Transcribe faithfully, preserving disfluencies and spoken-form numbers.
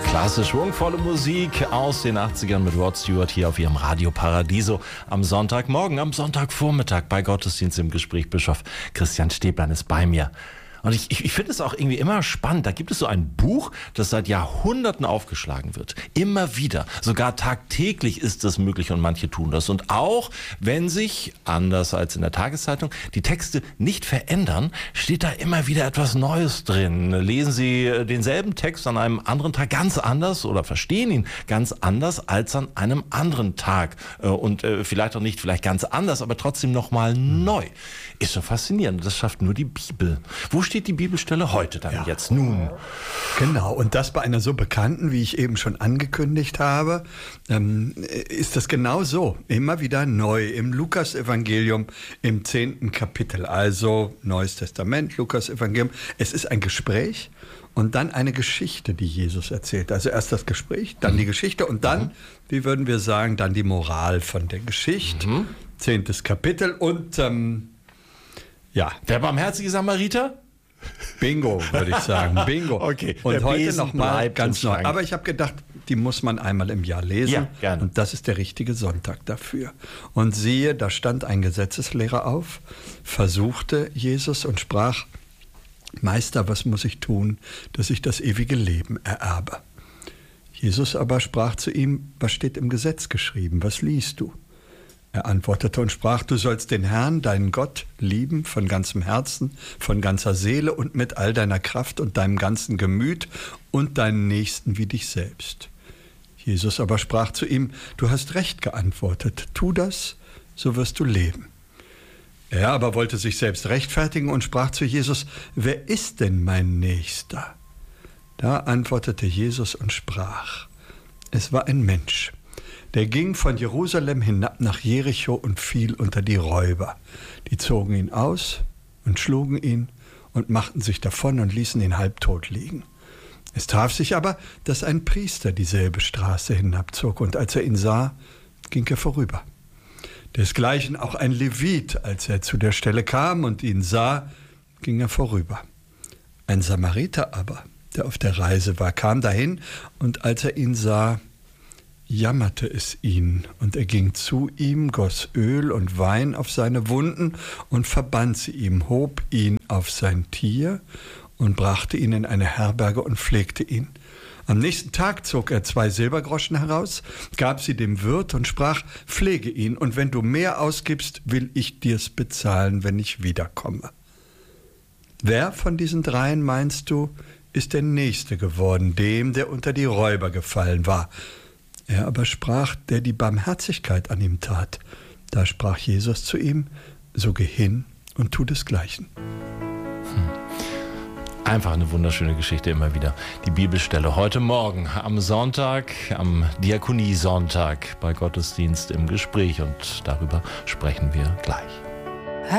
Klasse, schwungvolle Musik aus den achtzigern mit Rod Stewart hier auf Ihrem Radio Paradiso am Sonntagmorgen, am Sonntagvormittag bei Gottesdienst im Gespräch. Bischof Christian Stäblein ist bei mir. Und ich, ich, ich finde es auch irgendwie immer spannend. Da gibt es so ein Buch, das seit Jahrhunderten aufgeschlagen wird. Immer wieder. Sogar tagtäglich ist das möglich und manche tun das. Und auch wenn sich, anders als in der Tageszeitung, die Texte nicht verändern, steht da immer wieder etwas Neues drin. Lesen Sie denselben Text an einem anderen Tag ganz anders oder verstehen ihn ganz anders als an einem anderen Tag. Und vielleicht auch nicht vielleicht ganz anders, aber trotzdem nochmal neu. Ist schon faszinierend. Das schafft nur die Bibel. Wo steht die Bibelstelle heute dann ja. jetzt nun? Genau, und das bei einer so bekannten, wie ich eben schon angekündigt habe, ähm, ist das genau so. Immer wieder neu im Lukas-Evangelium im zehnten Kapitel. Also Neues Testament, Lukas-Evangelium. Es ist ein Gespräch und dann eine Geschichte, die Jesus erzählt. Also erst das Gespräch, dann mhm. die Geschichte und dann, mhm. wie würden wir sagen, dann die Moral von der Geschichte. Mhm. Zehntes Kapitel und ähm, ja. Der barmherzige Samariter? Bingo, würde ich sagen. Bingo. Okay. Und heute nochmal ganz neu. Aber ich habe gedacht, die muss man einmal im Jahr lesen. Ja, gerne. Und das ist der richtige Sonntag dafür. Und siehe, da stand ein Gesetzeslehrer auf, versuchte Jesus und sprach: Meister, was muss ich tun, dass ich das ewige Leben ererbe? Jesus aber sprach zu ihm: Was steht im Gesetz geschrieben? Was liest du? Er antwortete und sprach: Du sollst den Herrn, deinen Gott, lieben von ganzem Herzen, von ganzer Seele und mit all deiner Kraft und deinem ganzen Gemüt und deinen Nächsten wie dich selbst. Jesus aber sprach zu ihm: Du hast recht geantwortet, tu das, so wirst du leben. Er aber wollte sich selbst rechtfertigen und sprach zu Jesus: Wer ist denn mein Nächster? Da antwortete Jesus und sprach: Es war ein Mensch, der ging von Jerusalem hinab nach Jericho und fiel unter die Räuber. Die zogen ihn aus und schlugen ihn und machten sich davon und ließen ihn halbtot liegen. Es traf sich aber, dass ein Priester dieselbe Straße hinabzog, und als er ihn sah, ging er vorüber. Desgleichen auch ein Levit, als er zu der Stelle kam und ihn sah, ging er vorüber. Ein Samariter aber, der auf der Reise war, kam dahin, und als er ihn sah, jammerte es ihn, und er ging zu ihm, goss Öl und Wein auf seine Wunden und verband sie ihm, hob ihn auf sein Tier und brachte ihn in eine Herberge und pflegte ihn. Am nächsten Tag zog er zwei Silbergroschen heraus, gab sie dem Wirt und sprach: Pflege ihn, und wenn du mehr ausgibst, will ich dir's bezahlen, wenn ich wiederkomme. Wer von diesen dreien, meinst du, ist der Nächste geworden, dem, der unter die Räuber gefallen war? Er aber sprach, der die Barmherzigkeit an ihm tat. Da sprach Jesus zu ihm: So geh hin und tu desgleichen. Hm. Einfach eine wunderschöne Geschichte immer wieder. Die Bibelstelle heute Morgen am Sonntag, am Diakoniesonntag bei Gottesdienst im Gespräch, und darüber sprechen wir gleich.